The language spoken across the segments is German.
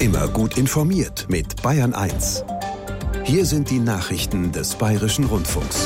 Immer gut informiert mit Bayern 1. Hier sind die Nachrichten des Bayerischen Rundfunks.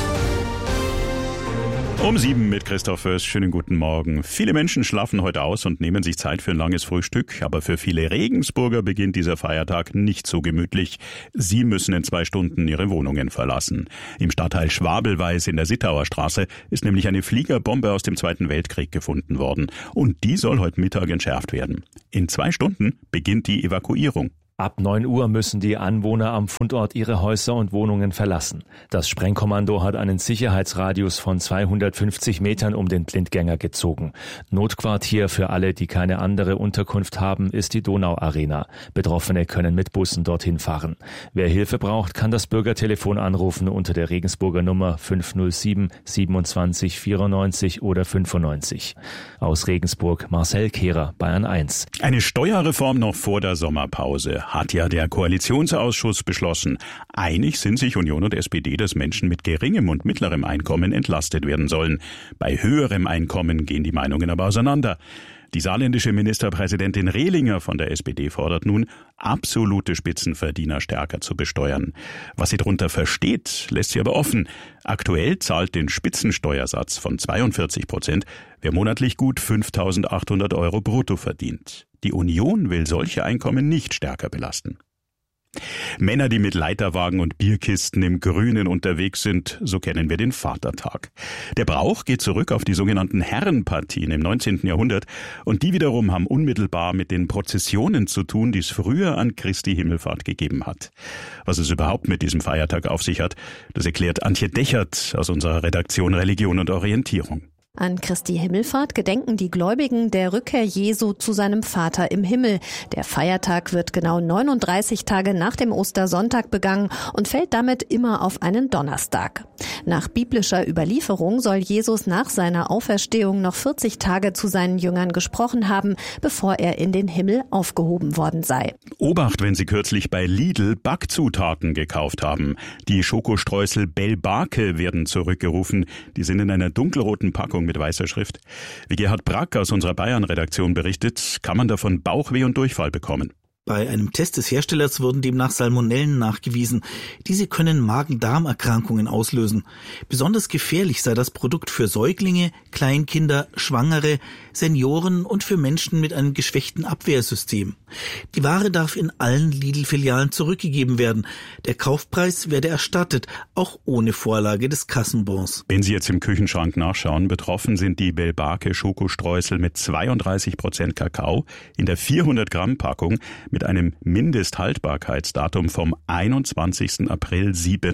Um 7 mit Christoph Föß. Schönen guten Morgen. Viele Menschen schlafen heute aus und nehmen sich Zeit für ein langes Frühstück. Aber für viele Regensburger beginnt dieser Feiertag nicht so gemütlich. Sie müssen in 2 Stunden ihre Wohnungen verlassen. Im Stadtteil Schwabelweis in der Sittauer Straße ist nämlich eine Fliegerbombe aus dem Zweiten Weltkrieg gefunden worden. Und die soll heute Mittag entschärft werden. In 2 Stunden beginnt die Evakuierung. Ab 9 Uhr müssen die Anwohner am Fundort ihre Häuser und Wohnungen verlassen. Das Sprengkommando hat einen Sicherheitsradius von 250 Metern um den Blindgänger gezogen. Notquartier für alle, die keine andere Unterkunft haben, ist die Donauarena. Betroffene können mit Bussen dorthin fahren. Wer Hilfe braucht, kann das Bürgertelefon anrufen unter der Regensburger Nummer 507 27 94 oder 95. Aus Regensburg Marcel Kehrer, Bayern 1. Eine Steuerreform noch vor der Sommerpause. Hat ja der Koalitionsausschuss beschlossen. Einig sind sich Union und SPD, dass Menschen mit geringem und mittlerem Einkommen entlastet werden sollen. Bei höherem Einkommen gehen die Meinungen aber auseinander. Die saarländische Ministerpräsidentin Rehlinger von der SPD fordert nun, absolute Spitzenverdiener stärker zu besteuern. Was sie darunter versteht, lässt sie aber offen. Aktuell zahlt den Spitzensteuersatz von 42%, wer monatlich gut 5.800 € brutto verdient. Die Union will solche Einkommen nicht stärker belasten. Männer, die mit Leiterwagen und Bierkisten im Grünen unterwegs sind, so kennen wir den Vatertag. Der Brauch geht zurück auf die sogenannten Herrenpartien im 19. Jahrhundert und die wiederum haben unmittelbar mit den Prozessionen zu tun, die es früher an Christi Himmelfahrt gegeben hat. Was es überhaupt mit diesem Feiertag auf sich hat, das erklärt Antje Dechert aus unserer Redaktion Religion und Orientierung. An Christi Himmelfahrt gedenken die Gläubigen der Rückkehr Jesu zu seinem Vater im Himmel. Der Feiertag wird genau 39 Tage nach dem Ostersonntag begangen und fällt damit immer auf einen Donnerstag. Nach biblischer Überlieferung soll Jesus nach seiner Auferstehung noch 40 Tage zu seinen Jüngern gesprochen haben, bevor er in den Himmel aufgehoben worden sei. Obacht, wenn Sie kürzlich bei Lidl Backzutaten gekauft haben. Die Schokostreusel Bellbake werden zurückgerufen. Die sind in einer dunkelroten Packung mit weißer Schrift. Wie Gerhard Brack aus unserer Bayern-Redaktion berichtet, kann man davon Bauchweh und Durchfall bekommen. Bei einem Test des Herstellers wurden demnach Salmonellen nachgewiesen. Diese können Magen-Darm-Erkrankungen auslösen. Besonders gefährlich sei das Produkt für Säuglinge, Kleinkinder, Schwangere, Senioren und für Menschen mit einem geschwächten Abwehrsystem. Die Ware darf in allen Lidl-Filialen zurückgegeben werden. Der Kaufpreis werde erstattet, auch ohne Vorlage des Kassenbons. Wenn Sie jetzt im Küchenschrank nachschauen, betroffen sind die Bellbake Schokostreusel mit 32% Kakao in der 400 Gramm Packung mit einem Mindesthaltbarkeitsdatum vom 21. April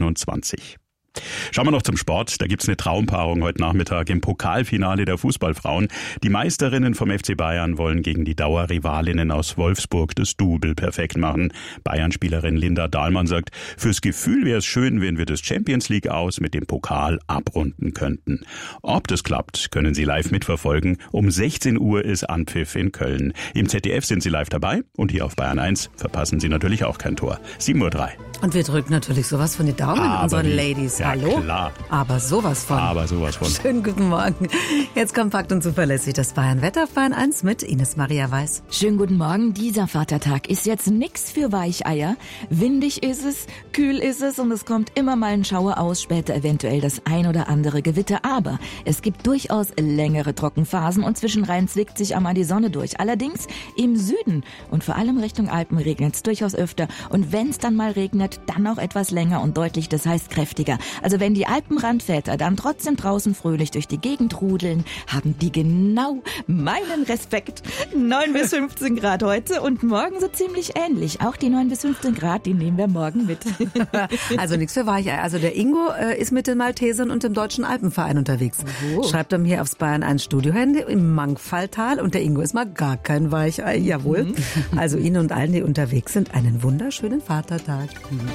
27. Schauen wir noch zum Sport. Da gibt's eine Traumpaarung heute Nachmittag im Pokalfinale der Fußballfrauen. Die Meisterinnen vom FC Bayern wollen gegen die Dauerrivalinnen aus Wolfsburg das Double perfekt machen. Bayern-Spielerin Linda Dahlmann sagt, fürs Gefühl wäre es schön, wenn wir das Champions League aus mit dem Pokal abrunden könnten. Ob das klappt, können Sie live mitverfolgen. Um 16 Uhr ist Anpfiff in Köln. Im ZDF sind Sie live dabei und hier auf Bayern 1 verpassen Sie natürlich auch kein Tor. 7:03 Uhr. Und wir drücken natürlich sowas von den Daumen unseren Ladies. Ja, hallo? Klar. Aber sowas von. Schönen guten Morgen. Jetzt kompakt und zuverlässig das Bayern-Wetter auf Bayern 1 mit Ines Maria Weiß. Schönen guten Morgen. Dieser Vatertag ist jetzt nix für Weicheier. Windig ist es, kühl ist es und es kommt immer mal ein Schauer aus, später eventuell das ein oder andere Gewitter. Aber es gibt durchaus längere Trockenphasen und zwischenrein zwickt sich einmal die Sonne durch. Allerdings im Süden und vor allem Richtung Alpen regnet es durchaus öfter. Und wenn es dann mal regnet, dann auch etwas länger und deutlich, das heißt kräftiger. Also wenn die Alpenrandväter dann trotzdem draußen fröhlich durch die Gegend rudeln, haben die genau meinen Respekt. 9 bis 15 Grad heute und morgen so ziemlich ähnlich. Auch die 9 bis 15 Grad, die nehmen wir morgen mit. Also nichts für Weichei. Also der Ingo ist mit den Maltesern und dem Deutschen Alpenverein unterwegs. Schreibt er mir aufs Bayern 1 Studiohandy im Mangfalltal und der Ingo ist mal gar kein Weichei. Jawohl. Also Ihnen und allen, die unterwegs sind, einen wunderschönen Vatertag.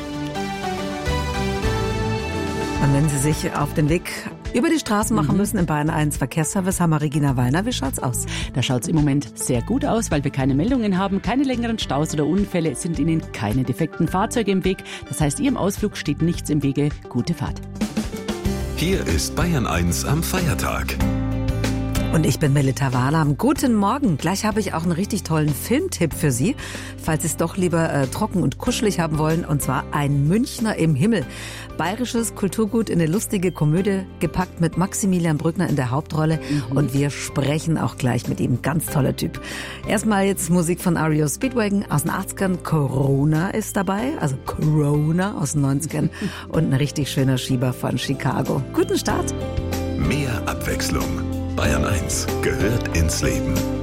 Und wenn Sie sich auf den Weg über die Straßen machen müssen im Bayern 1 Verkehrsservice, haben wir Regina Weiner. Wie schaut's aus? Da schaut's im Moment sehr gut aus, weil wir keine Meldungen haben, keine längeren Staus oder Unfälle, es sind Ihnen keine defekten Fahrzeuge im Weg. Das heißt, Ihrem Ausflug steht nichts im Wege. Gute Fahrt. Hier ist Bayern 1 am Feiertag. Und ich bin Melita Wahlam. Guten Morgen. Gleich habe ich auch einen richtig tollen Filmtipp für Sie, falls Sie es doch lieber trocken und kuschelig haben wollen. Und zwar Ein Münchner im Himmel. Bayerisches Kulturgut in eine lustige Komödie gepackt mit Maximilian Brückner in der Hauptrolle. Und wir sprechen auch gleich mit ihm. Ganz toller Typ. Erstmal jetzt Musik von REO Speedwagon aus den 80ern. Corona ist dabei, also Corona aus den 90ern. Und ein richtig schöner Schieber von Chicago. Guten Start. Mehr Abwechslung. Bayern 1 gehört ins Leben.